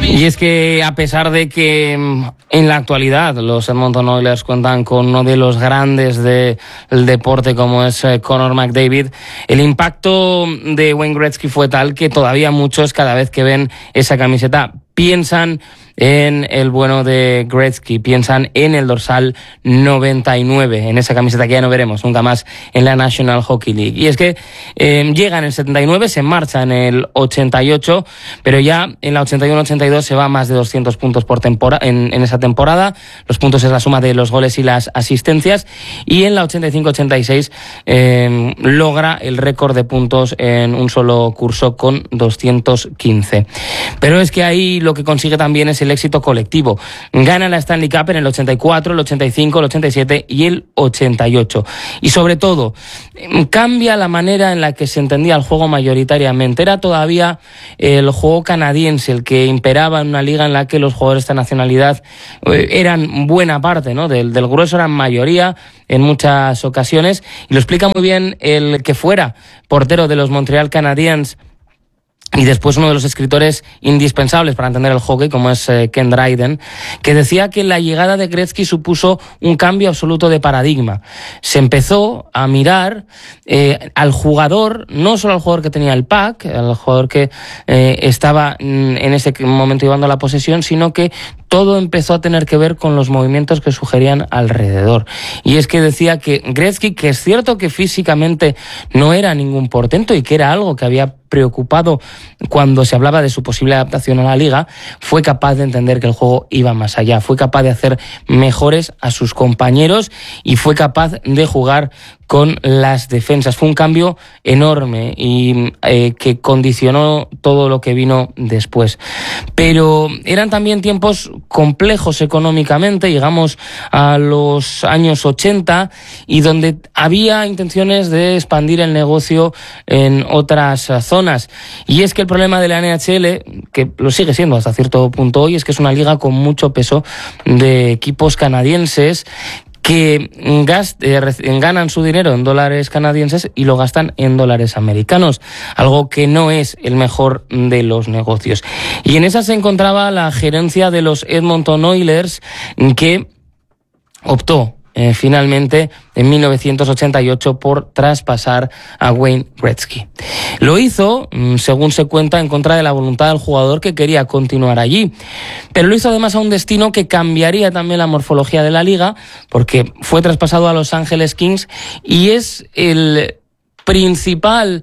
Y es que a pesar de que en la actualidad los Edmonton Oilers cuentan con uno de los grandes del deporte como es Connor McDavid, el impacto de Wayne Gretzky fue tal que todavía muchos, cada vez que ven esa camiseta, piensan en el bueno de Gretzky, piensan en el dorsal 99, en esa camiseta que ya no veremos nunca más en la National Hockey League. Y es que llega en el 79, se marcha en el 88, pero ya en la 81-82 se va a más de 200 puntos por temporada en esa temporada. Los puntos es la suma de los goles y las asistencias. Y en la 85-86 logra el récord de puntos en un solo curso con 215. Pero es que ahí lo que consigue también es el éxito colectivo. Gana la Stanley Cup en el 84, el 85, el 87 y el 88. Y sobre todo, cambia la manera en la que se entendía el juego mayoritariamente. Era todavía el juego canadiense el que imperaba en una liga en la que los jugadores de esta nacionalidad eran buena parte, ¿no? Del grueso, eran mayoría en muchas ocasiones. Y lo explica muy bien el que fuera portero de los Montreal Canadiens y después uno de los escritores indispensables para entender el hockey, como es Ken Dryden, que decía que la llegada de Gretzky supuso un cambio absoluto de paradigma. Se empezó a mirar al jugador, no solo al jugador que tenía el puck, al jugador que estaba en ese momento llevando la posesión, sino que todo empezó a tener que ver con los movimientos que sugerían alrededor. Y es que decía que Gretzky, que es cierto que físicamente no era ningún portento y que era algo que había preocupado cuando se hablaba de su posible adaptación a la liga, fue capaz de entender que el juego iba más allá, fue capaz de hacer mejores a sus compañeros y fue capaz de jugar con las defensas. Fue un cambio enorme y que condicionó todo lo que vino después. Pero eran también tiempos complejos económicamente, llegamos a los años 80 y donde había intenciones de expandir el negocio en otras zonas. Y es que el problema de la NHL, que lo sigue siendo hasta cierto punto hoy, es que es una liga con mucho peso de equipos canadienses que ganan su dinero en dólares canadienses y lo gastan en dólares americanos, algo que no es el mejor de los negocios. Y en esa se encontraba la gerencia de los Edmonton Oilers, que optó finalmente en 1988 por traspasar a Wayne Gretzky. Lo hizo, según se cuenta, en contra de la voluntad del jugador, que quería continuar allí. Pero lo hizo además a un destino que cambiaría también la morfología de la liga, porque fue traspasado a Los Angeles Kings y es el principal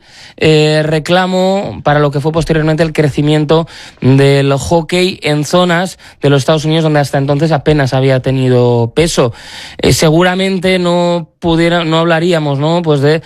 reclamo para lo que fue posteriormente el crecimiento del hockey en zonas de los Estados Unidos donde hasta entonces apenas había tenido peso. Seguramente no hablaríamos, ¿no?, pues de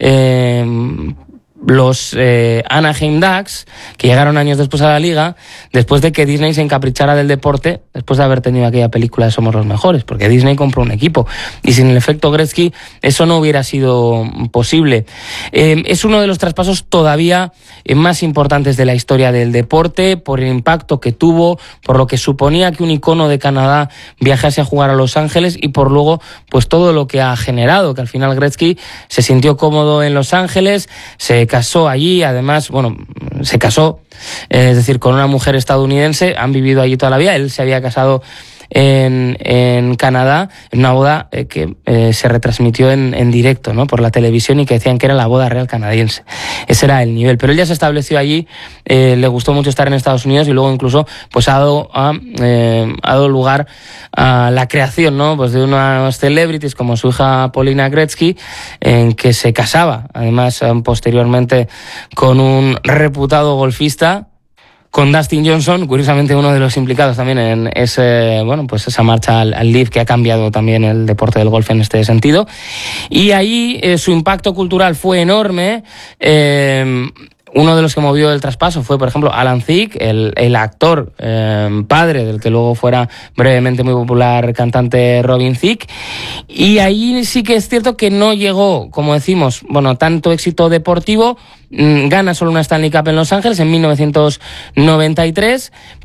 los Anaheim Ducks, que llegaron años después a la liga, después de que Disney se encaprichara del deporte, después de haber tenido aquella película de Somos los Mejores, porque Disney compró un equipo, y sin el efecto Gretzky eso no hubiera sido posible. Es uno de los traspasos todavía más importantes de la historia del deporte, por el impacto que tuvo, por lo que suponía que un icono de Canadá viajase a jugar a Los Ángeles, y por luego pues todo lo que ha generado, que al final Gretzky se sintió cómodo en Los Ángeles, se casó allí, además, se casó, es decir, con una mujer estadounidense, han vivido allí toda la vida. Él se había casado en Canadá, en una boda que se retransmitió en directo, ¿no?, por la televisión, y que decían que era la boda real canadiense. Ese era el nivel. Pero él ya se estableció allí, le gustó mucho estar en Estados Unidos, y luego incluso pues ha dado lugar a la creación, ¿no?, pues de unas celebrities como su hija Paulina Gretzky, en que se casaba, además posteriormente, con un reputado golfista, con Dustin Johnson, curiosamente uno de los implicados también en esa marcha al LIV, que ha cambiado también el deporte del golf en este sentido. Y ahí su impacto cultural fue enorme. Uno de los que movió el traspaso fue, por ejemplo, Alan Thicke, el actor padre del que luego fuera brevemente muy popular cantante Robin Thicke. Y ahí sí que es cierto que no llegó, como decimos, tanto éxito deportivo. Gana solo una Stanley Cup en Los Ángeles en 1993,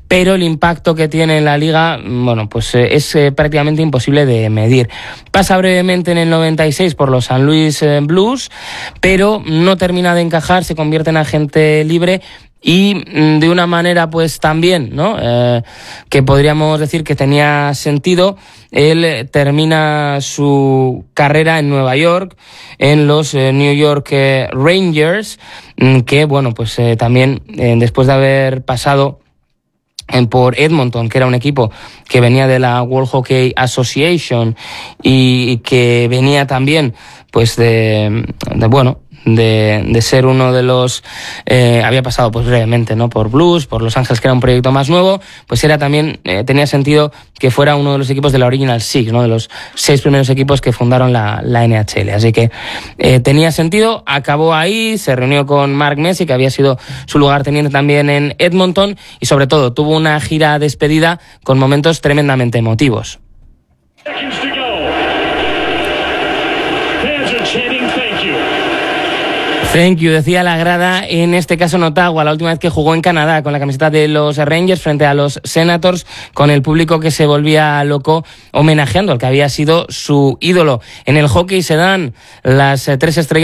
pero el impacto que tiene en la liga, bueno, pues es prácticamente imposible de medir. Pasa brevemente en el 96 por los St. Louis Blues, pero no termina de encajar, se convierte en agente libre y de una manera pues también, ¿no? Que podríamos decir que tenía sentido. Él termina su carrera en Nueva York, en los New York Rangers, que bueno, pues también después de haber pasado por Edmonton, que era un equipo que venía de la World Hockey Association y que venía también pues de ser uno de los había pasado pues brevemente, ¿no? Por Blues, por Los Ángeles, que era un proyecto más nuevo, pues era también tenía sentido que fuera uno de los equipos de la Original Six, ¿no? De los 6 primeros equipos que fundaron la NHL, así que tenía sentido. Acabó ahí, se reunió con Mark Messier, que había sido su lugarteniente también en Edmonton, y sobre todo tuvo una gira despedida con momentos tremendamente emotivos. Thank you, decía la grada, en este caso en Ottawa, la última vez que jugó en Canadá con la camiseta de los Rangers frente a los Senators, con el público que se volvía loco homenajeando al que había sido su ídolo. En el hockey se dan las 3 estrellas